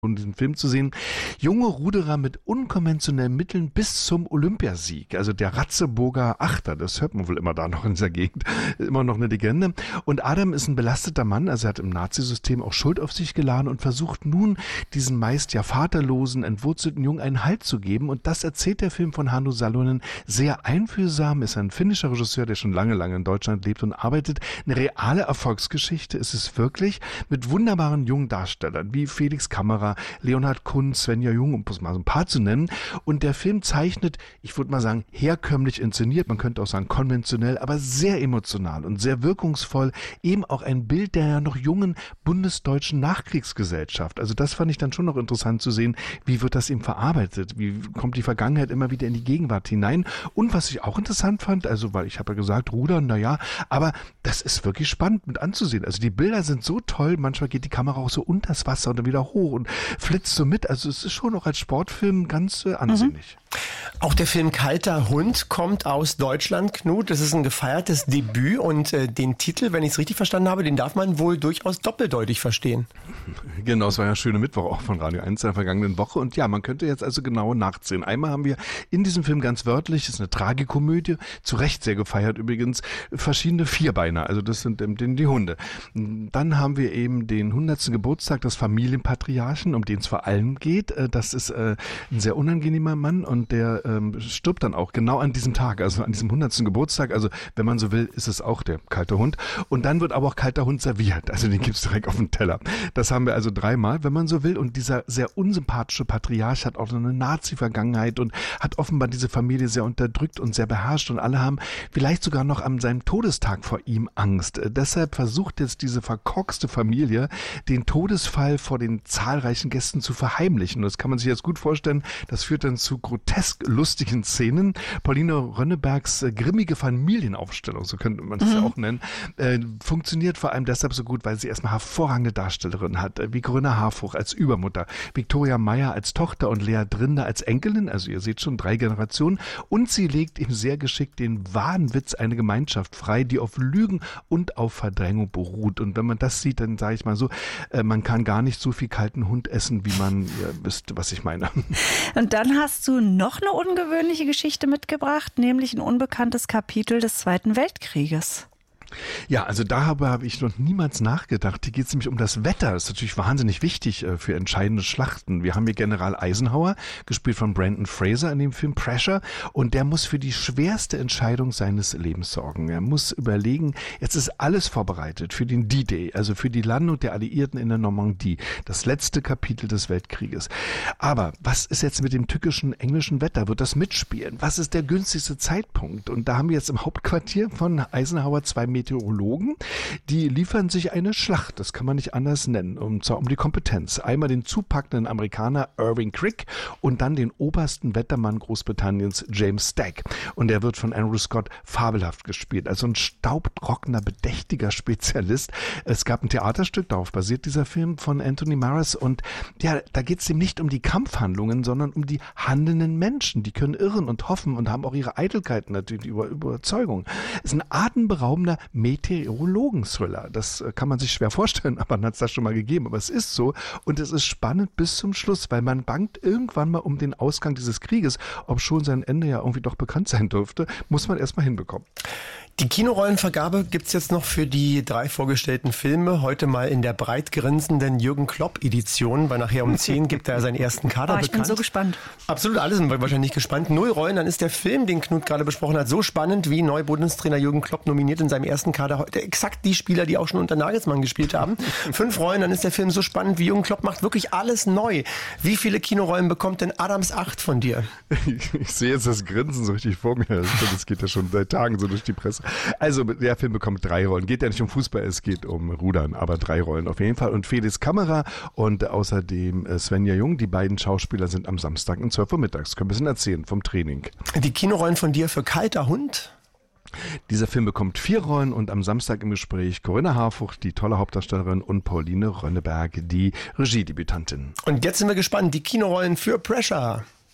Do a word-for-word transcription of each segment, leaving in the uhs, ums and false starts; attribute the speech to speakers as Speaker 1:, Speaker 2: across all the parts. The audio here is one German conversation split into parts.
Speaker 1: in diesem Film zu sehen. Junge Ruderer mit unkonventionellen Mitteln bis zum Olympiasieg. Also der Ratzeburger Achter, das hört man wohl immer da noch in dieser Gegend. Immer noch eine Legende. Und Adam ist ein belasteter Mann, also er hat im Nazisystem auch Schuld auf sich geladen und versucht nun, diesen meist ja vaterlosen, entwurzelten Jungen einen Halt zu geben. Und das erzählt der Film von Hannu Salonen sehr einfühlsam, ist ein finnischer Regisseur, der schon lange, lange in Deutschland lebt und arbeitet. Eine reale Erfolgsgeschichte ist es wirklich, mit wunderbaren jungen Darstellern, wie Felix Kammerer, Leonhard Kunz, Svenja Jung, um es mal so ein paar zu nennen. Und der Film zeichnet, ich würde mal sagen, herkömmlich inszeniert, man könnte auch sagen konventionell, aber sehr emotional und sehr wirkungsvoll, eben auch ein Bild der ja noch jungen bundesdeutschen Nachkriegsgesellschaft. Also das fand ich dann schon noch interessant zu sehen, wie wird das eben verarbeitet, wie kommt die Vergangenheit immer wieder in die Gegenwart hinein. Und was ich auch interessant fand, also weil ich habe ja gesagt, Rudern, naja, aber das ist wirklich spannend mit anzusehen. Also die Bilder sind so toll, manchmal geht die Kamera auch so unters Wasser und dann wieder hoch und flitzt so mit. Also es ist schon auch als Sportfilm ganz äh, ansehnlich.
Speaker 2: Mhm. Auch der Film Kalter Hund kommt aus Deutschland, Knut. Das ist ein gefeiertes Debüt und äh, den Titel, wenn ich es richtig verstanden habe, den darf man wohl durchaus doppeldeutig verstehen.
Speaker 1: Genau, es war ja schöne Mittwoch auch von Radio eins der vergangenen Woche. Und ja, man könnte jetzt also genau nachsehen. Einmal haben wir in diesem Film ganz wörtlich, ist eine Tragikomödie, zu Recht sehr gefeiert übrigens, verschiedene Vierbeiner, also das sind ähm, die Hunde. Dann haben wir eben den hundertsten Geburtstag des Familienpatriarchen, um den es vor allem geht. Das ist äh, ein sehr unangenehmer Mann und der ähm, stirbt dann auch genau an diesem Tag, also an diesem hundertsten Geburtstag. Also wenn man so will, ist es auch der kalte Hund. Und dann wird aber auch kalter Hund serviert, also den gibt's direkt auf dem Teller. Das haben wir also dreimal, wenn man so will. Und dieser sehr unsympathische Patriarch hat auch so eine Nazi-Vergangenheit und hat offenbar diese Familie sehr unterdrückt und sehr beherrscht. Und alle haben vielleicht sogar noch an seinem Todestag vor ihm Angst. Äh, deshalb versucht jetzt diese verkorkste Familie, den Todesfall vor den zahlreichen Gästen zu verheimlichen. Und das kann man sich jetzt gut vorstellen. Das führt dann zu grotesk lustigen Szenen. Pauline Rönnebergs äh, grimmige Familienaufstellung, so könnte man das mhm. ja auch nennen, äh, funktioniert vor allem deshalb so gut, weil sie erstmal hervorragende Darstellerinnen hat, äh, wie Corinna Harfouch als Übermutter, Viktoria Meyer als Tochter und Lea Drinder als Enkelin, also ihr seht schon, drei Generationen, und sie legt ihm sehr geschickt den Wahnwitz einer Gemeinschaft frei, die auf Lügen und auf Verdrängung beruht. Und wenn man das sieht, dann sage ich mal so, äh, man kann gar nicht so viel kalten Hund essen, wie man, ihr wisst, was ich meine.
Speaker 3: Und dann hast du noch eine ungewöhnliche Geschichte mitgebracht, nämlich ein unbekanntes Kapitel des Zweiten Weltkrieges.
Speaker 1: Ja, also da habe, habe ich noch niemals nachgedacht. Hier geht es nämlich um das Wetter. Das ist natürlich wahnsinnig wichtig äh, für entscheidende Schlachten. Wir haben hier General Eisenhower, gespielt von Brendan Fraser in dem Film Pressure, und der muss für die schwerste Entscheidung seines Lebens sorgen. Er muss überlegen, jetzt ist alles vorbereitet für den D-Day, also für die Landung der Alliierten in der Normandie, das letzte Kapitel des Weltkrieges. Aber was ist jetzt mit dem tückischen englischen Wetter? Wird das mitspielen? Was ist der günstigste Zeitpunkt? Und da haben wir jetzt im Hauptquartier von Eisenhower zwei Meteorologen, die liefern sich eine Schlacht, das kann man nicht anders nennen, und zwar um die Kompetenz. Einmal den zupackenden Amerikaner Irving Crick und dann den obersten Wettermann Großbritanniens James Stagg. Und der wird von Andrew Scott fabelhaft gespielt, also ein staubtrockener, bedächtiger Spezialist. Es gab ein Theaterstück, darauf basiert dieser Film, von Anthony Maras, und ja, da geht es ihm nicht um die Kampfhandlungen, sondern um die handelnden Menschen. Die können irren und hoffen und haben auch ihre Eitelkeiten, natürlich, die Über- Überzeugung. Es ist ein atemberaubender Meteorologen-Thriller. Das kann man sich schwer vorstellen, aber man hat es da schon mal gegeben. Aber es ist so, und es ist spannend bis zum Schluss, weil man bangt irgendwann mal um den Ausgang dieses Krieges. Ob schon sein Ende ja irgendwie doch bekannt sein dürfte, muss man erstmal hinbekommen.
Speaker 2: Die Kinorollenvergabe gibt's jetzt noch für die drei vorgestellten Filme. Heute mal in der breit grinsenden Jürgen Klopp-Edition, weil nachher um zehn gibt er seinen ersten Kader
Speaker 3: oh, ich
Speaker 2: bekannt.
Speaker 3: bin so gespannt.
Speaker 2: Absolut, alle sind wahrscheinlich gespannt. Null Rollen, dann ist der Film, den Knut gerade besprochen hat, so spannend wie Neu-Bundestrainer Jürgen Klopp nominiert in seinem ersten Kader heute. Exakt die Spieler, die auch schon unter Nagelsmann gespielt haben. Fünf Rollen, dann ist der Film so spannend wie Jürgen Klopp macht wirklich alles neu. Wie viele Kinorollen bekommt denn Adams acht von dir?
Speaker 1: Ich, ich sehe jetzt das Grinsen so richtig vor mir. Das geht ja schon seit Tagen so durch die Presse. Also der Film bekommt drei Rollen. Geht ja nicht um Fußball, es geht um Rudern, aber drei Rollen auf jeden Fall. Und Felix Kammerer und außerdem Svenja Jung, die beiden Schauspieler sind am Samstag um zwölf Uhr mittags. Können ein bisschen erzählen vom Training.
Speaker 2: Die Kinorollen von dir für Kalter Hund?
Speaker 1: Dieser Film bekommt vier Rollen und am Samstag im Gespräch Corinna Harfouch, die tolle Hauptdarstellerin, und Pauline Rönneberg, die Regiedebütantin.
Speaker 2: Und jetzt sind wir gespannt, die Kinorollen für Pressure.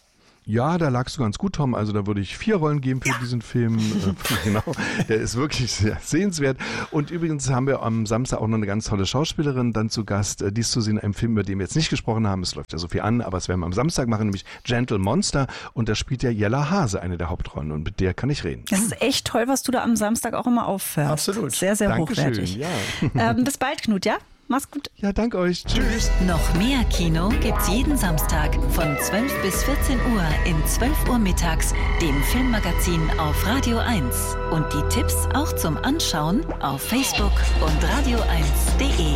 Speaker 1: Ja, da lagst du ganz gut, Tom. Also da würde ich vier Rollen geben für ja. diesen Film. Genau, der ist wirklich sehr sehenswert. Und übrigens haben wir am Samstag auch noch eine ganz tolle Schauspielerin dann zu Gast. Die ist zu sehen in einem Film, über den wir jetzt nicht gesprochen haben. Es läuft ja so viel an, aber es werden wir am Samstag machen, nämlich Gentle Monster. Und da spielt ja Jella Hase eine der Hauptrollen. Und mit der kann ich reden.
Speaker 3: Das ist echt toll, was du da am Samstag auch immer auffährst.
Speaker 2: Absolut.
Speaker 3: Sehr, sehr
Speaker 1: Dankeschön,
Speaker 3: hochwertig.
Speaker 1: ja.
Speaker 3: Ähm, bis bald, Knut, ja? Mach's gut.
Speaker 1: Ja, danke euch. Tschüss.
Speaker 4: Noch mehr Kino gibt's jeden Samstag von zwölf bis vierzehn Uhr in zwölf Uhr mittags, dem Filmmagazin auf Radio eins. Und die Tipps auch zum Anschauen auf Facebook und radio eins punkt de.